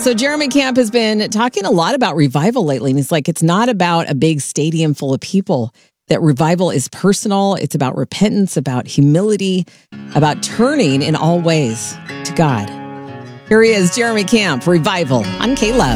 So Jeremy Camp has been talking a lot about revival lately. And he's like, it's not about a big stadium full of people. That revival is personal. It's about repentance, about humility, about turning in all ways to God. Here he is, Jeremy Camp, Revival on K-Love.